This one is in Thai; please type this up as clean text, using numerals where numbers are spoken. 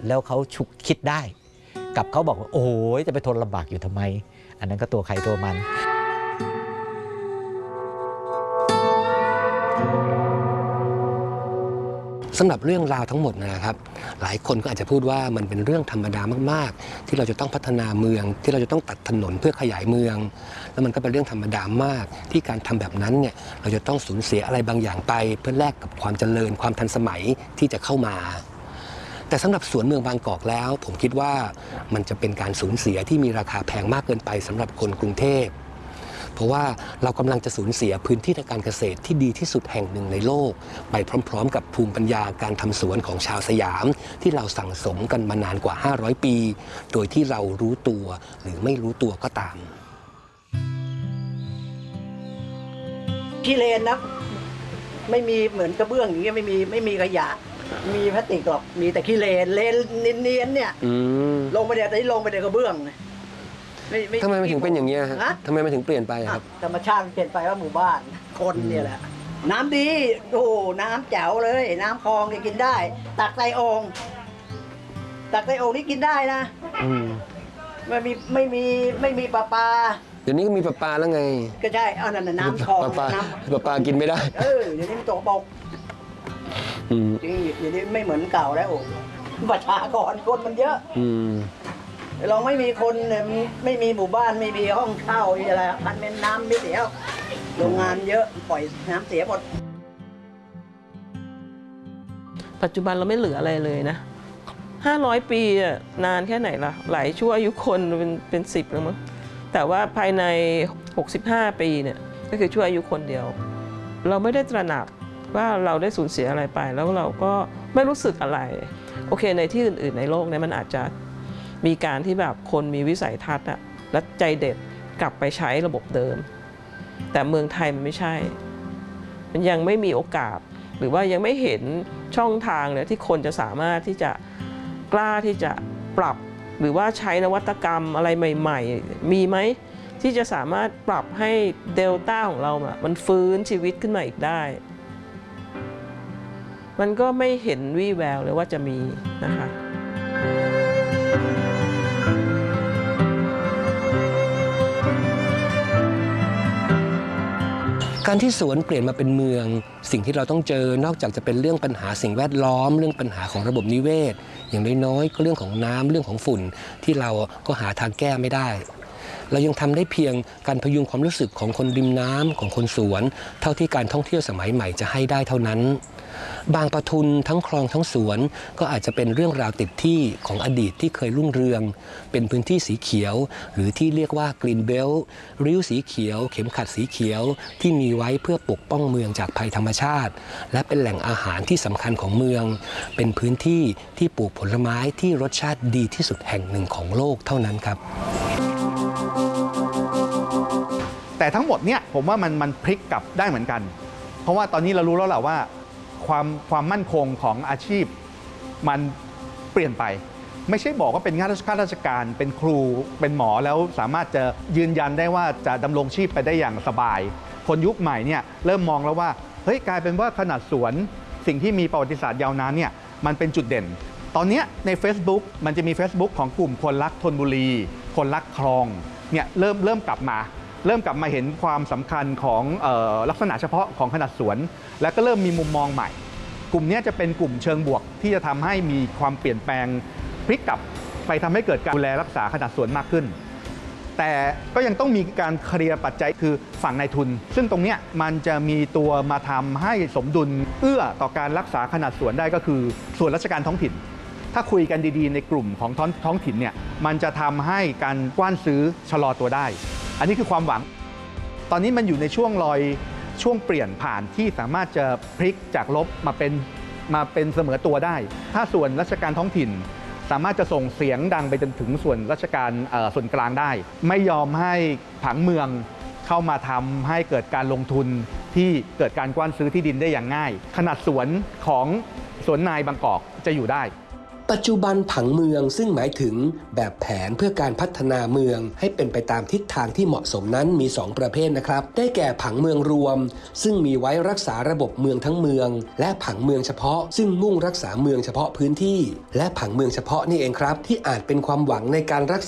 แล้วเขาฉุกคิดได้กับเขาบอกว่าโอ้ยจะไปทนลำบากอยู่ทำไมอันนั้นก็ตัวใครตัวมันสำหรับเรื่องราวทั้งหมดนะครับหลายคนก็อาจจะพูดว่ามันเป็นเรื่องธรรมดามากๆที่เราจะต้องพัฒนาเมืองที่เราจะต้องตัดถนนเพื่อขยายเมืองแล้วมันก็เป็นเรื่องธรรมดามากที่การทำแบบนั้นเนี่ยเราจะต้องสูญเสียอะไรบางอย่างไปเพื่อแลกกับความเจริญความทันสมัยที่จะเข้ามาแต่สำหรับสวนเมืองบางกอกแล้วผมคิดว่ามันจะเป็นการสูญเสียที่มีราคาแพงมากเกินไปสำหรับคนกรุงเทพเพราะว่าเรากำลังจะสูญเสียพื้นที่ทางการเกษตรที่ดีที่สุดแห่งหนึ่งในโลกไปพร้อมๆกับภูมิปัญญาการทำสวนของชาวสยามที่เราสั่งสมกันมานานกว่า500ปีโดยที่เรารู้ตัวหรือไม่รู้ตัวก็ตามขี้เลนนะไม่มีเหมือนกระเบื้องอย่างเงี้ยไม่มีขยะมีพลาสติกหรอกมีแต่ขี้เลนเนียนๆเนี่ยลงไปเดี๋ยวลงไปเดี๋ยวกระเบทำไมมันถึงเป็นอย่างนี้ฮะทำไมมันถึงเปลี่ยนไปครับธรรมชาติเปลี่ยนไปว่าหมู่บ้านคนเนี่ยแหละน้ำดีโอ้น้ำแจ๋วเลยน้ำคลองนี่กินได้ตักใส่โอ่งนี่กินได้นะไม่มีปลาเดี๋ยวนี้ก็มีปลาแล้วไงก็ใช่เอานั่นน้ำคลองปลากินไม่ได้เดี๋ยวนี้มันตกบกจริงเดี๋ยวนี้ไม่เหมือนเก่าแล้วประชากรคนมันเยอะเราไม่มีคนไม่มีหมู่บ้านไม่มีห้องเช่าอะไรพันเป็นน้ำไม่เสียโรงงานเยอะปล่อยน้ำเสียหมดปัจจุบันเราไม่เหลืออะไรเลยนะ500 ปีนานแค่ไหนล่ะหลายชั่วอายุคนเป็น10แล้วมั้งแต่ว่าภายใน65 ปีเนี่ยก็คือชั่วอายุคนเดียวเราไม่ได้ตระหนักว่าเราได้สูญเสียอะไรไปแล้วเราก็ไม่รู้สึกอะไรโอเคในที่อื่นๆในโลกเนี่ยมันอาจจะมีการที่แบบคนมีวิสัยทัศน์และใจเด็ดกลับไปใช้ระบบเดิมแต่เมืองไทยมันไม่ใช่มันยังไม่มีโอกาสหรือว่ายังไม่เห็นช่องทางเนี่ยที่คนจะสามารถที่จะกล้าที่จะปรับหรือว่าใช้นวัตกรรมอะไรใหม่ๆมีไหมที่จะสามารถปรับให้เดลต้าของเรามันฟื้นชีวิตขึ้นมาอีกได้มันก็ไม่เห็นวี่แววเลยว่าจะมีนะคะการที่สวนเปลี่ยนมาเป็นเมืองสิ่งที่เราต้องเจอนอกจากจะเป็นเรื่องปัญหาสิ่งแวดล้อมเรื่องปัญหาของระบบนิเวศอย่างน้อยๆก็เรื่องของน้ำเรื่องของฝุ่นที่เราก็หาทางแก้ไม่ได้เรายังทำได้เพียงการพยุงความรู้สึกของคนริมน้ำของคนสวนเท่าที่การท่องเที่ยวสมัยใหม่จะให้ได้เท่านั้นบางปะทุนทั้งคลองทั้งสวนก็อาจจะเป็นเรื่องราวติดที่ของอดีตที่เคยรุ่งเรืองเป็นพื้นที่สีเขียวหรือที่เรียกว่ากรีนเบลต์ริ้วสีเขียวเข็มขัดสีเขียวที่มีไว้เพื่อปกป้องเมืองจากภัยธรรมชาติและเป็นแหล่งอาหารที่สำคัญของเมืองเป็นพื้นที่ที่ปลูกผลไม้ที่รสชาติดีที่สุดแห่งหนึ่งของโลกเท่านั้นครับแต่ทั้งหมดเนี่ยผมว่ามันพลิกกลับได้เหมือนกันเพราะว่าตอนนี้เรารู้แล้วแหละว่าความมั่นคงของอาชีพมันเปลี่ยนไปไม่ใช่บอกว่าเป็นข้าราชการเป็นครูเป็นหมอแล้วสามารถจะยืนยันได้ว่าจะดำรงชีพไปได้อย่างสบายคนยุคใหม่เนี่ยเริ่มมองแล้วว่าเฮ้ยกลายเป็นว่าขนาดสวนสิ่งที่มีประวัติศาสตร์ยาวนานเนี่ยมันเป็นจุดเด่นตอนนี้ใน Facebook มันจะมี Facebook ของกลุ่มคนรักธนบุรีคนรักคลองเนี่ยเริ่มกลับมาเห็นความสำคัญของลักษณะเฉพาะของขนาดสวนและก็เริ่มมีมุมมองใหม่กลุ่มนี้จะเป็นกลุ่มเชิงบวกที่จะทำให้มีความเปลี่ยนแปลงพลิกกลับไปทำให้เกิดการดูแลรักษาขนาดสวนมากขึ้นแต่ก็ยังต้องมีการเคลียร์ปัจจัยคือฝั่งนายทุนซึ่งตรงนี้มันจะมีตัวมาทำให้สมดุลเอื้อต่อการรักษาขนาดสวนได้ก็คือส่วนราชการท้องถิ่นถ้าคุยกันดีๆในกลุ่มของท้องถิ่นเนี่ยมันจะทำให้การกว้านซื้อชะลอตัวได้อันนี้คือความหวังตอนนี้มันอยู่ในช่วงเปลี่ยนผ่านที่สามารถจะพลิกจากลบมาเป็นเสมอตัวได้ถ้าส่วนราชการท้องถิ่นสามารถจะส่งเสียงดังไปจนถึงส่วนราชการส่วนกลางได้ไม่ยอมให้ผังเมืองเข้ามาทำให้เกิดการลงทุนที่เกิดการกว้านซื้อที่ดินได้อย่างง่ายขนาดสวนของสวนนายบางกอกจะอยู่ได้ปัจจุบันผังเมืองซึ่งหมายถึงแบบแผนเพื่อการพัฒนาเมืองให้เป็นไปตามทิศทางที่เหมาะสมนั้นมี 2 ประเภทนะครับได้แก่ผังเมืองรวมซึ่งมีไว้รักษาระบบเมืองทั้งเมืองและผังเมืองเฉพาะซึ่งมุ่งรักษาเมืองเฉพาะพื้นที่และผังเมืองเฉพาะนี่เองครับที่อาจเป็นความหวังในการรัก